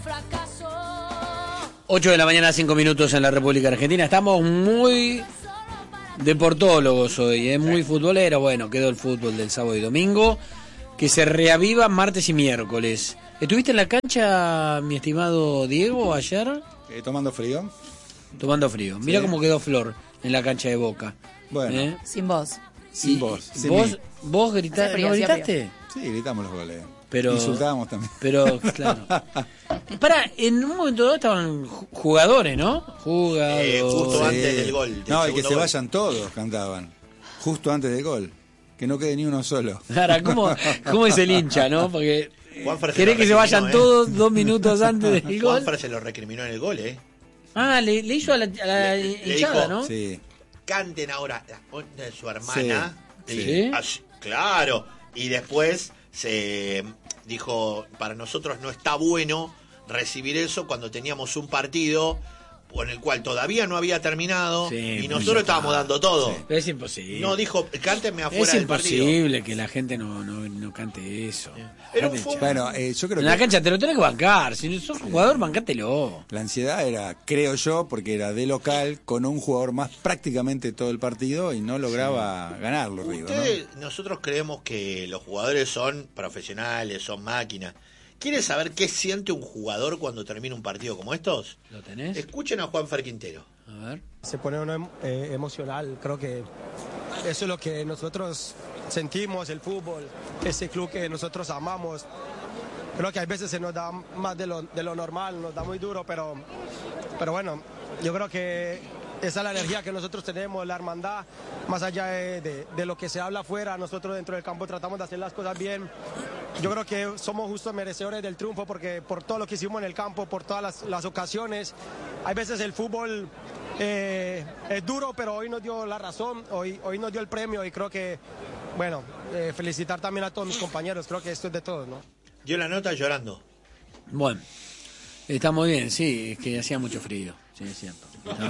8 de la mañana, 5 minutos en la República Argentina. Estamos muy deportólogos hoy, muy futbolero. Bueno, quedó el fútbol del sábado y domingo, que se reaviva martes y miércoles. ¿Estuviste en la cancha, mi estimado Diego, ayer? Tomando frío. Tomando frío. Mira Sí. cómo quedó Flor en la cancha de Boca. Bueno. Sin voz. Sin voz. Sin ¿Vos gritaste? Frío, ¿No hacía gritaste? Sí, gritamos los goles. Pero, insultábamos también. Pero, claro. En un momento dado estaban jugadores, ¿no? Jugadores. Justo antes del gol. No, y que se vayan todos, cantaban. Justo antes del gol. Que no quede ni uno solo. Ahora, ¿cómo es el hincha, no? Porque Juanfer querés que se vayan todos 2 minutos antes del gol. Juanfer se lo recriminó en el gol, Ah, le hizo a la hinchada, dijo, ¿no? Sí. Canten ahora la onda de su hermana. Sí. Claro. Y después se dijo, para nosotros no está bueno recibir eso cuando teníamos un partido en el cual todavía no había terminado, Sí, y pues nosotros ya estábamos dando todo. Sí. Es imposible. No dijo, cántenme afuera Es del partido. imposible que la gente no cante eso. Pero Dejate fue- hinchar. Bueno, yo creo En que la cancha te lo tenés que bancar. Si sos jugador, bancátelo. la ansiedad era, creo yo, porque era de local, con un jugador más prácticamente todo el partido y no lograba ganarlo, River, ¿no? Nosotros creemos que los jugadores son profesionales, son máquinas. ¿Quieres saber qué siente un jugador cuando termina un partido como estos? ¿Lo tenés? Escuchen a Juanfer Quintero. A ver. Se pone uno emocional, creo que eso es lo que nosotros sentimos, el fútbol, ese club que nosotros amamos. Creo que a veces se nos da más de lo normal, nos da muy duro, pero bueno, yo creo que esa es la energía que nosotros tenemos, la hermandad, más allá de lo que se habla afuera, nosotros dentro del campo tratamos de hacer las cosas bien. Yo creo que somos justos merecedores del triunfo porque por todo lo que hicimos en el campo, por todas las ocasiones. Hay veces el fútbol es duro, pero hoy nos dio la razón, hoy nos dio el premio y creo que, bueno, felicitar también a todos mis compañeros, creo que esto es de todos, ¿no? Dio la nota llorando. Bueno, está muy bien, sí, es que hacía mucho frío. Sí, es cierto.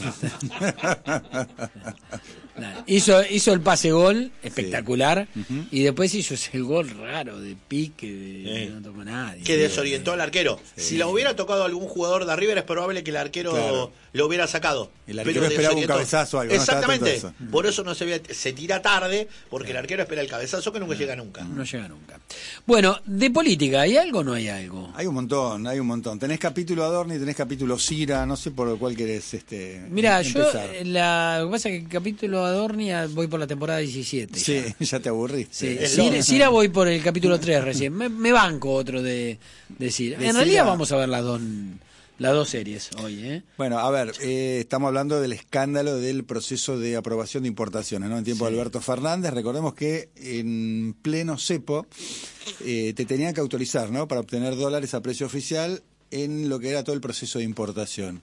Hizo el pase gol espectacular, Sí. y después hizo ese gol raro de pique, que no tocó nadie. Que desorientó al arquero. Sí. Si lo hubiera tocado algún jugador de River, es probable que el arquero Claro. lo hubiera sacado. El arquero Pero esperaba un desorientó. cabezazo o algo, no estaba Exactamente. atento a eso. Por eso se tira tarde, porque el arquero espera el cabezazo que nunca llega nunca. No llega nunca. Bueno, de política, ¿hay algo o no hay algo? Hay un montón. Tenés capítulo Adorni, tenés capítulo Cira, no sé por cuál querés Mira, empezar. lo que pasa es que el capítulo Adorni voy por la temporada 17. Sí, ya. ya te aburriste. Sí, Cira voy por el capítulo 3 recién. Me banco otro de Cira. De En realidad Cira. vamos a ver las dos series hoy, ¿eh? Bueno, a ver, estamos hablando del escándalo del proceso de aprobación de importaciones, ¿no? En tiempo de Alberto Fernández, recordemos que en pleno cepo te tenían que autorizar, ¿no? Para obtener dólares a precio oficial en lo que era todo el proceso de importación.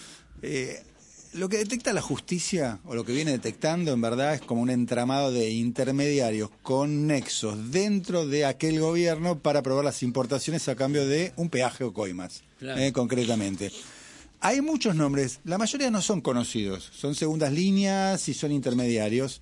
Lo que detecta la justicia, o lo que viene detectando, en verdad, es como un entramado de intermediarios con nexos dentro de aquel gobierno para aprobar las importaciones a cambio de un peaje o coimas, Claro. concretamente. Hay muchos nombres, la mayoría no son conocidos, son segundas líneas y son intermediarios.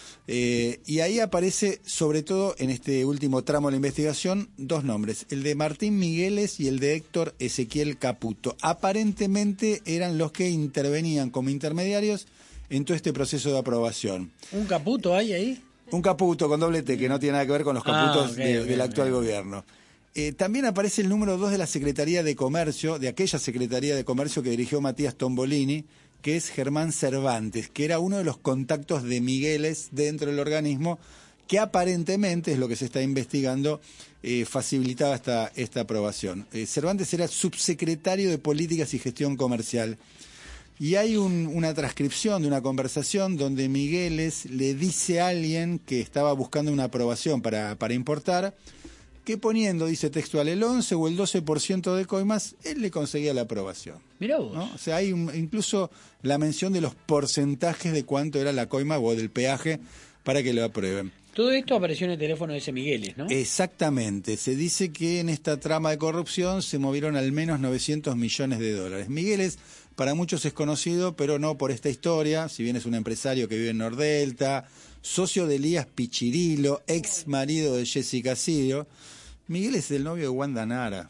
Y ahí aparece, sobre todo en este último tramo de la investigación, dos nombres, el de Martín Migueles y el de Héctor Ezequiel Caputo. Aparentemente eran los que intervenían como intermediarios en todo este proceso de aprobación. ¿Un Caputo hay ahí? Un Caputo con doble T, que no tiene nada que ver con los Caputos ok, del ok, actual ok. gobierno. También aparece el número 2 de la Secretaría de Comercio, de aquella Secretaría de Comercio que dirigió Matías Tombolini, que es Germán Cervantes, que era uno de los contactos de Migueles dentro del organismo, que aparentemente, es lo que se está investigando, facilitaba esta aprobación. Cervantes era subsecretario de Políticas y Gestión Comercial. Y hay una transcripción de una conversación donde Migueles le dice a alguien que estaba buscando una aprobación para importar, que poniendo, dice textual, el 11 o el 12% de coimas, él le conseguía la aprobación. Mirá vos. ¿No? O sea, hay incluso la mención de los porcentajes de cuánto era la coima o del peaje para que lo aprueben. Todo esto apareció en el teléfono de ese Migueles, ¿no? Exactamente. Se dice que en esta trama de corrupción se movieron al menos 900 millones de dólares. Migueles para muchos es conocido, pero no por esta historia, si bien es un empresario que vive en Nordelta, socio de Elías Pichirilo, ex marido de Jessica Sirio. Miguel es el novio de Wanda Nara.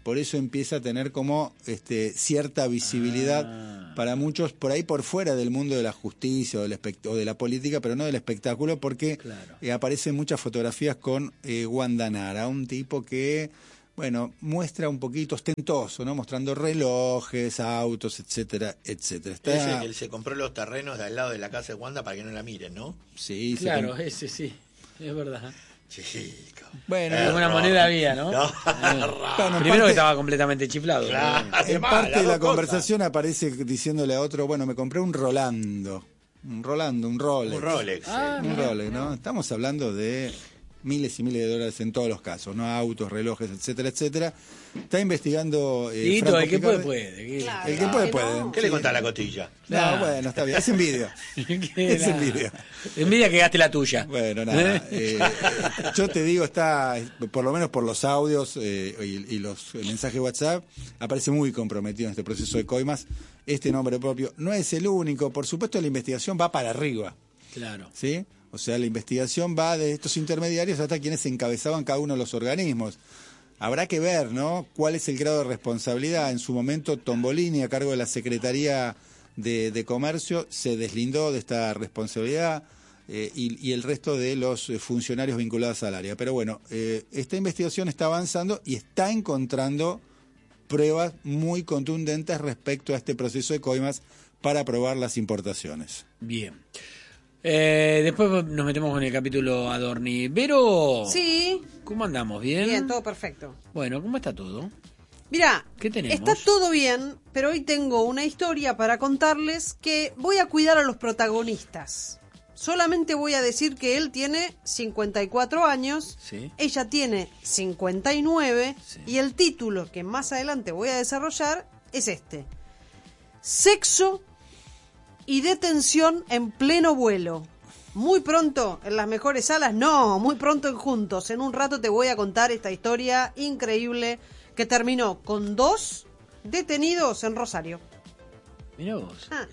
por eso empieza a tener como cierta visibilidad para muchos, por ahí por fuera del mundo de la justicia o de la política, pero no del espectáculo, porque aparecen muchas fotografías con Wanda Nara, un tipo que, bueno, muestra un poquito ostentoso, ¿no? Mostrando relojes, autos, etcétera, etcétera. Ese que él se compró los terrenos de al lado de la casa de Wanda para que no la miren, ¿no? Sí, claro, ese sí, es verdad. Chico. Bueno, alguna moneda había, ¿no? Bueno, Primero que estaba completamente chiflado. Claro. En parte de la conversación aparece diciéndole a otro, bueno, me compré un Rolex. Un Rolex. Un Rolex, ¿no? Estamos hablando de miles y miles de dólares en todos los casos, ¿no? Autos, relojes, etcétera, etcétera. Está investigando Franco el que puede. Claro, el que puede. ¿Qué le contás a la costilla? No, bueno, está bien. Es envidia. Es envidia. Envidia que gaste la tuya. Bueno, nada. Yo te digo, está, por lo menos por los audios y los mensajes de WhatsApp, aparece muy comprometido en este proceso de coimas. Este nombre propio no es el único. Por supuesto, la investigación va para arriba. Claro. ¿Sí? O sea, la investigación va de estos intermediarios hasta quienes encabezaban cada uno de los organismos. Habrá que ver, ¿no?, cuál es el grado de responsabilidad. En su momento, Tombolini, a cargo de la Secretaría de Comercio, se deslindó de esta responsabilidad y el resto de los funcionarios vinculados al área. Pero bueno, esta investigación está avanzando y está encontrando pruebas muy contundentes respecto a este proceso de coimas para aprobar las importaciones. Bien. Después nos metemos con el capítulo Adorni. Vero. Sí. ¿Cómo andamos? ¿Bien? Bien, todo perfecto. Bueno, ¿cómo está todo? Mirá, ¿Qué tenemos? está todo bien, pero hoy tengo una historia para contarles que voy a cuidar a los protagonistas. Solamente voy a decir que él tiene 54 años, Sí. ella tiene 59, Sí. y el título que más adelante voy a desarrollar es este: Sexo y detención en pleno vuelo. Muy pronto en las mejores salas, no, muy pronto en Juntos. En un rato te voy a contar esta historia increíble que terminó con 2 detenidos en Rosario. Mirá vos. Ah.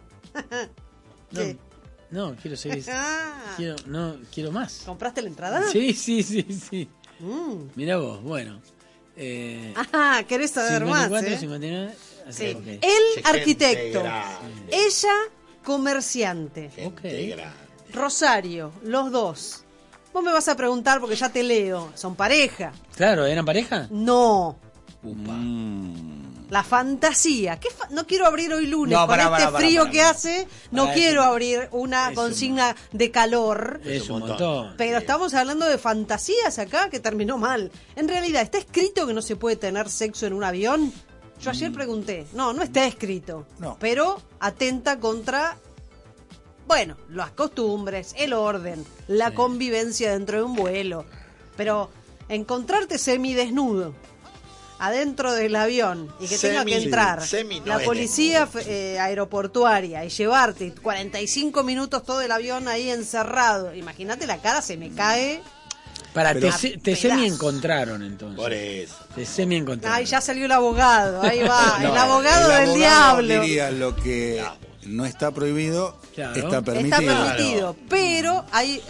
No, ¿Qué? no, quiero seguir. Ah. Quiero más. ¿Compraste la entrada? Sí. Mm. Mirá vos, bueno. Ajá, querés saber 54, más, ¿eh? 59. Así, Sí. ok. Él, arquitecto. Grande. Ella, comerciante. Gente Ok. grande. Rosario, los dos. Vos me vas a preguntar porque ya te leo. ¿Son pareja? Claro, ¿eran pareja? No. Upa. La fantasía. No quiero abrir hoy lunes No, con pará, frío pará. que hace. No Pará, quiero eso- abrir una eso consigna de calor. Es un montón. Pero estamos hablando de fantasías acá que terminó mal. En realidad, ¿está escrito que no se puede tener sexo en un avión? Yo ayer pregunté. No, no está escrito. No. Pero atenta contra, bueno, las costumbres, el orden, la convivencia dentro de un vuelo. Pero encontrarte semidesnudo adentro del avión y que tenga que entrar semi no la es policía desnudo. aeroportuaria y llevarte 45 minutos todo el avión ahí encerrado. Imagínate, la cara se me cae. Pero- Te Pedazo. semi-encontraron entonces. Por eso. Te semi-encontraron. Ay, ya salió el abogado, ahí va, No, el abogado del diablo. Diría lo que no está prohibido, Claro. está permitido. Está permitido, pero hay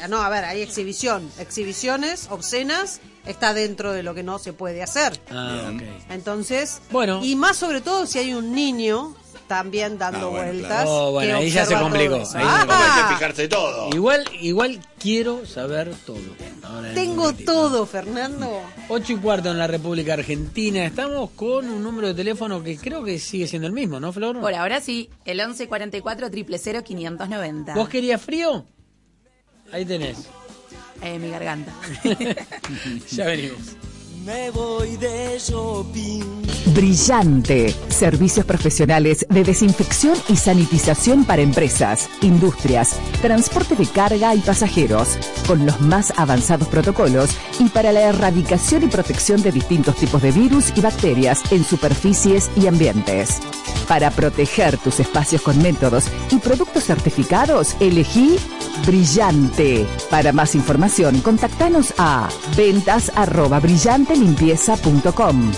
exhibiciones obscenas, está dentro de lo que no se puede hacer. Ah, Bien. ok. Entonces, Bueno. y más sobre todo si hay un niño también dando Ah, bueno, vueltas. claro. Oh, bueno, que ahí ya se observa complicó, todo eso. ahí se Como hay ¡Ah! que fijarse todo. Igual quiero saber todo. Ahora en un Tengo ratito. todo, Fernando. 8:15 en la República Argentina. Estamos con un número de teléfono que creo que sigue siendo el mismo, ¿no, Flor? Por ahora sí, el 1144 000 590. ¿Vos querías frío? Ahí tenés. Mi garganta. Ya venimos. Me voy de shopping. Brillante. Servicios profesionales de desinfección y sanitización para empresas, industrias, transporte de carga y pasajeros, con los más avanzados protocolos y para la erradicación y protección de distintos tipos de virus y bacterias en superficies y ambientes. Para proteger tus espacios con métodos y productos certificados, elegí Brillante. Para más información, contactanos a ventas@brillantelimpieza.com,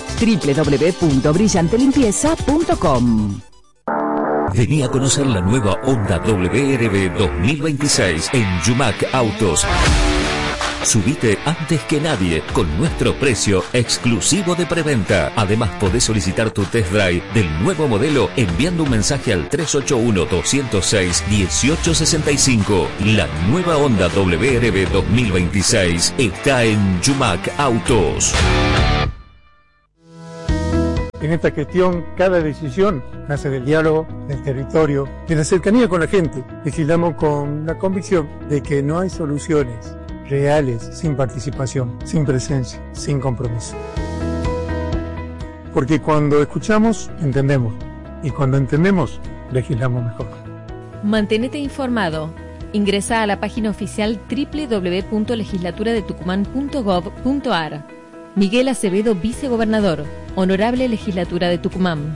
www.brillantelimpieza.com. Vení a conocer la nueva Honda WRB 2026 en Yumac Autos. Subite antes que nadie con nuestro precio exclusivo de preventa. Además, podés solicitar tu test drive del nuevo modelo enviando un mensaje al 381-206-1865. La nueva Honda WRB 2026 está en Yumac Autos. En esta gestión, cada decisión nace del diálogo, del territorio, de la cercanía con la gente. Legislamos con la convicción de que no hay soluciones reales sin participación, sin presencia, sin compromiso. Porque cuando escuchamos, entendemos. Y cuando entendemos, legislamos mejor. Mantenete informado. Ingresa a la página oficial www.legislaturadetucumán.gov.ar. Miguel Acevedo, vicegobernador. Honorable Legislatura de Tucumán.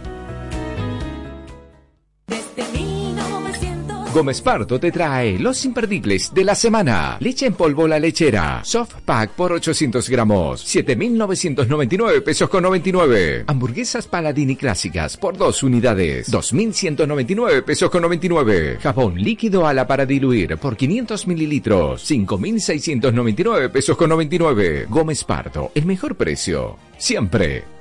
Gómez Pardo te trae los imperdibles de la semana. Leche en polvo La Lechera. Soft Pack por 800 gramos. 7.999 pesos con 99. Hamburguesas Paladini clásicas por 2 unidades. 2.199 pesos con 99. Jabón líquido ala para diluir por 500 mililitros. 5.699 pesos con 99. Gómez Pardo, el mejor precio. Siempre.